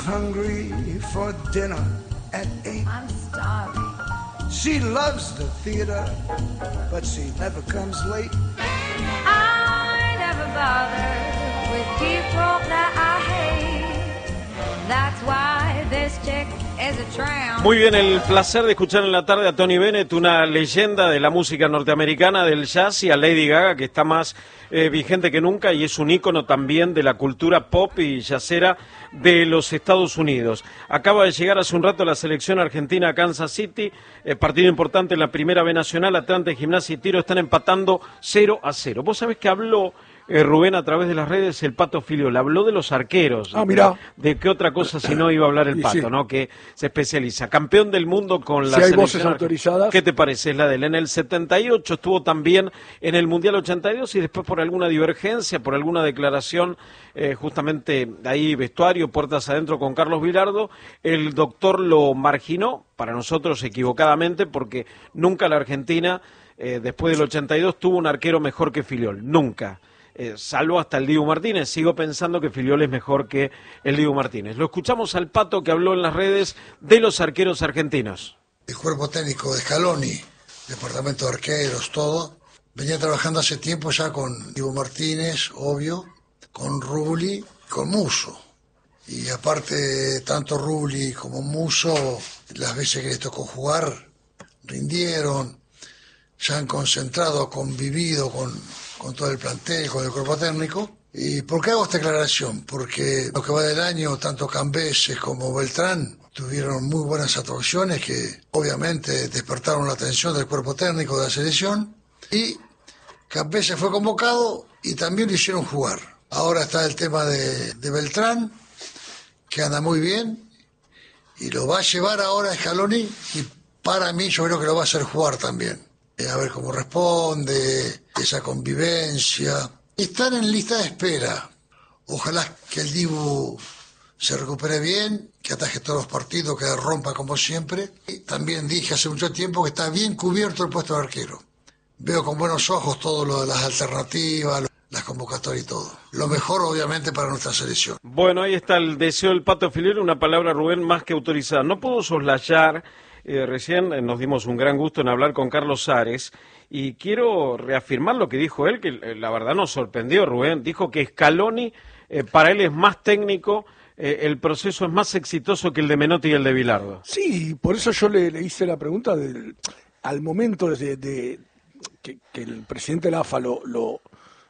hungry for dinner at 8. I'm starving. She loves the theater, but she never comes late. I never bother with people that I hate. That's why this chick is a tramp. Muy bien, el placer de escuchar en la tarde a Tony Bennett, una leyenda de la música norteamericana, del jazz, y a Lady Gaga, que está más vigente que nunca y es un ícono también de la cultura pop y jazzera de los Estados Unidos. Acaba de llegar hace un rato la selección argentina a Kansas City, partido importante en la Primera B Nacional. Atlanta, Gimnasia y Tiro están empatando 0-0. Vos sabés que habló Rubén a través de las redes el Pato Filiol, habló de los arqueros. Mirá. De qué otra cosa si no iba a hablar el Pato, sí. ¿No? Que se especializa. Campeón del mundo con la hay selección. voces autorizadas. ¿Qué te parece? Es la de él. En el 78 estuvo también en el Mundial 82 y después por alguna divergencia, por alguna declaración, justamente ahí vestuario, puertas adentro con Carlos Vilardo, el doctor lo marginó, para nosotros equivocadamente, porque nunca la Argentina, después del 82, tuvo un arquero mejor que Filiol. Nunca. Salvo hasta el Dibu Martínez. Sigo pensando que Filiol es mejor que el Dibu Martínez. Lo escuchamos al Pato, que habló en las redes de los arqueros argentinos. El cuerpo técnico de Scaloni, departamento de arqueros, todo, venía trabajando hace tiempo ya con Dibu Martínez, obvio, con Rulli, con Musso. Y aparte, tanto Rulli como Musso, las veces que les tocó jugar, rindieron, ya han concentrado, convivido con todo el plantel, con el cuerpo técnico. ¿Y por qué hago esta aclaración? Porque lo que va del año, tanto Cambeses como Beltrán tuvieron muy buenas actuaciones que obviamente despertaron la atención del cuerpo técnico de la selección, y Cambeses fue convocado y también lo hicieron jugar. Ahora está el tema de Beltrán, que anda muy bien y lo va a llevar ahora a Scaloni, y para mí yo creo que lo va a hacer jugar también. A ver cómo responde, esa convivencia. Están en lista de espera. Ojalá que el Dibu se recupere bien, que ataje todos los partidos, que rompa como siempre. Y también dije hace mucho tiempo que está bien cubierto el puesto de arquero. Veo con buenos ojos todo lo de las alternativas, las convocatorias y todo. Lo mejor, obviamente, para nuestra selección. Bueno, ahí está el deseo del Pato Filiol, una palabra, Rubén, más que autorizada. No puedo soslayar. Recién nos dimos un gran gusto en hablar con Carlos Sares y quiero reafirmar lo que dijo él, que la verdad nos sorprendió, Rubén. Dijo que Scaloni, para él es más técnico, el proceso es más exitoso que el de Menotti y el de Bilardo. Sí, por eso yo le hice la pregunta al momento que el presidente de la AFA lo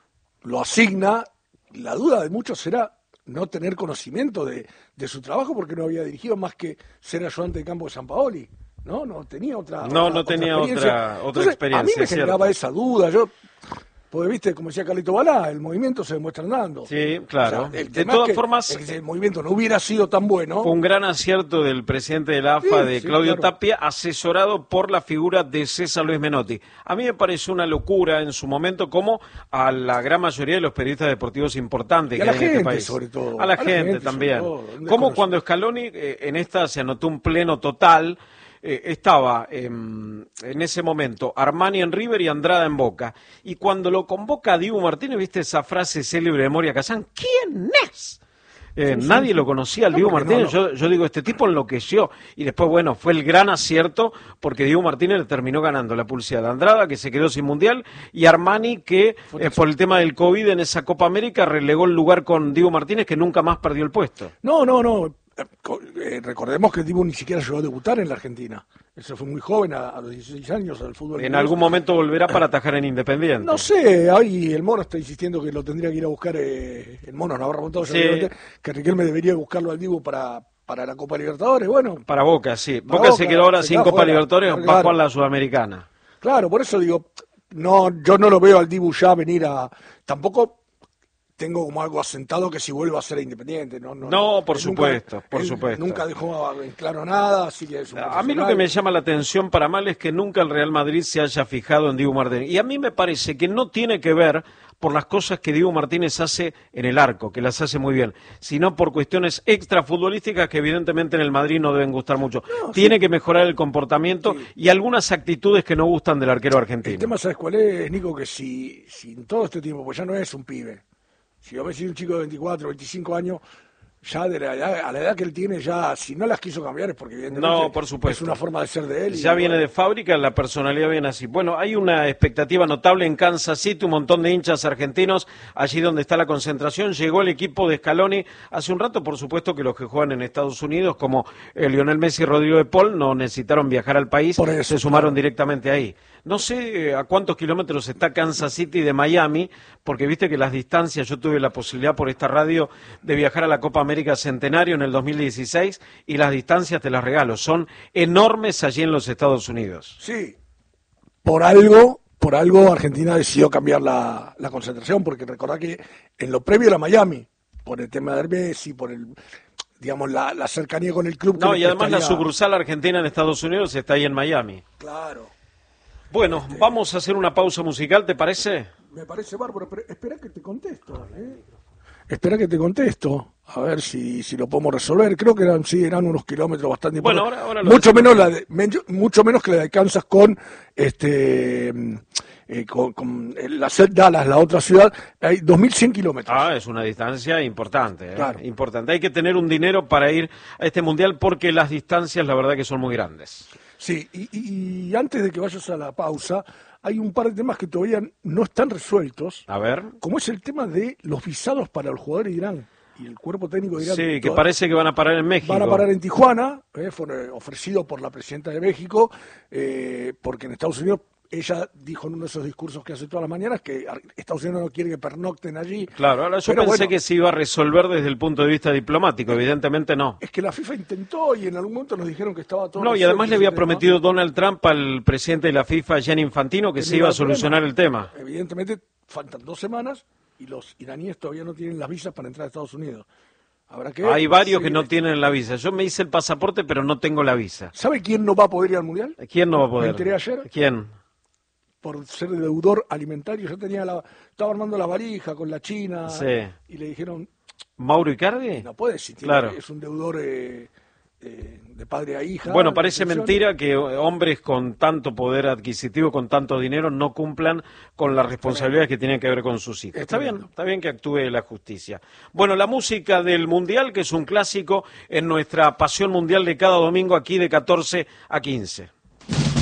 asigna. La duda de muchos será no tener conocimiento de su trabajo, porque no había dirigido más que ser ayudante de campo de Sampaoli. No tenía otra experiencia. experiencia. A mí me generaba esa duda. Porque, viste, como decía Carlito Balá, el movimiento se demuestra andando. Sí, claro. O sea, de todas formas, el movimiento no hubiera sido tan bueno. Fue un gran acierto del presidente de la AFA, Claudio claro. Tapia, asesorado por la figura de César Luis Menotti. A mí me pareció una locura en su momento, como a la gran mayoría de los periodistas deportivos importantes que que hay en este país. Sobre todo. A la gente también. Como cuando Scaloni en esta se anotó un pleno total. Estaba en ese momento Armani en River y Andrada en Boca, y cuando lo convoca a Dibu Martínez, viste esa frase célebre de Moria Kazán, ¿quién es? Nadie lo conocía al Dibu Martínez. No. Yo digo, este tipo enloqueció, y después, bueno, fue el gran acierto, porque Dibu Martínez le terminó ganando la pulsada de Andrada, que se quedó sin mundial, y Armani, que por el tema del COVID en esa Copa América relegó el lugar con Dibu Martínez, que nunca más perdió el puesto. No. Recordemos que el Dibu ni siquiera llegó a debutar en la Argentina. Él se fue muy joven, a los 16 años, al fútbol. En algún momento volverá para atajar en Independiente. No sé, ahí el Mono está insistiendo que lo tendría que ir a buscar. El Mono nos habrá preguntado que Riquelme debería buscarlo al Dibu para la Copa Libertadores. Bueno, para Boca, sí. Boca se quedó ahora sin Copa Libertadores, va a jugar la Sudamericana. Claro, por eso digo, yo no lo veo al Dibu ya venir a... Tampoco tengo como algo asentado que si vuelva a ser Independiente. No, por supuesto. Nunca dejó en claro nada. Así que a mí lo que me llama la atención para mal es que nunca el Real Madrid se haya fijado en Dibu Martínez. Y a mí me parece que no tiene que ver por las cosas que Dibu Martínez hace en el arco, que las hace muy bien, sino por cuestiones extrafutbolísticas que evidentemente en el Madrid no deben gustar mucho. Tiene que mejorar el comportamiento y algunas actitudes que no gustan del arquero argentino. El tema, ¿sabes cuál es, Nico? Que si en todo este tiempo, pues ya no es un pibe. Si yo me decís un chico de 24, 25 años, ya a la edad que él tiene, ya si no las quiso cambiar es porque evidentemente No, por supuesto. es una forma de ser de él. Ya viene de fábrica, la personalidad viene así. Bueno, hay una expectativa notable en Kansas City, un montón de hinchas argentinos, allí donde está la concentración. Llegó el equipo de Scaloni hace un rato, por supuesto que los que juegan en Estados Unidos, como Lionel Messi y Rodrigo de Paul, no necesitaron viajar al país, Por eso, se sumaron directamente ahí. No sé a cuántos kilómetros está Kansas City de Miami, porque viste que las distancias, yo tuve la posibilidad por esta radio de viajar a la Copa América Centenario en el 2016 y las distancias te las regalo, son enormes allí en los Estados Unidos. Sí, por algo Argentina decidió cambiar la concentración, porque recordá que en lo previo era Miami, por el tema de Messi, por el, digamos, la cercanía con el club. No, y además la sucursal argentina en Estados Unidos está ahí en Miami. Claro. Bueno, vamos a hacer una pausa musical, ¿te parece? Me parece bárbaro, pero espera que te contesto. Espera que te contesto, a ver si lo podemos resolver. Creo que eran unos kilómetros bastante bueno, importantes. ahora mucho menos que la de Kansas con la Dallas, la otra ciudad, hay 2.100 kilómetros. Ah, es una distancia importante, Claro. Importante. Hay que tener un dinero para ir a este mundial porque las distancias, la verdad, que son muy grandes. Sí, y antes de que vayas a la pausa, hay un par de temas que todavía no están resueltos, A ver. como es el tema de los visados para los jugadores de Irán y el cuerpo técnico de Irán. Sí, que parece que van a parar en México. Van a parar en Tijuana, fue ofrecido por la presidenta de México, porque en Estados Unidos ella dijo en uno de esos discursos que hace todas las mañanas que Estados Unidos no quiere que pernocten allí. Claro, ahora yo pensé que se iba a resolver desde el punto de vista diplomático, evidentemente no. Es que la FIFA intentó y en algún momento nos dijeron que estaba todo. No, y además le había prometido Donald Trump al presidente de la FIFA, Gianni Infantino, que se iba a solucionar el tema. Evidentemente faltan 2 semanas y los iraníes todavía no tienen las visas para entrar a Estados Unidos. Hay varios que no tienen la visa. Yo me hice el pasaporte, pero no tengo la visa. ¿Sabe quién no va a poder ir al Mundial? ¿Quién no va a poder? Me enteré ayer. ¿Quién? Por ser deudor alimentario. Yo estaba armando la valija con la China y le dijeron... ¿Mauro Icardi? No puede, si claro. Es un deudor de padre a hija. Bueno, parece mentira que hombres con tanto poder adquisitivo, con tanto dinero, no cumplan con las responsabilidades que tienen que ver con sus hijos. Está bien que actúe la justicia. Bueno, la música del Mundial, que es un clásico en nuestra pasión mundial de cada domingo aquí de 14 a 15.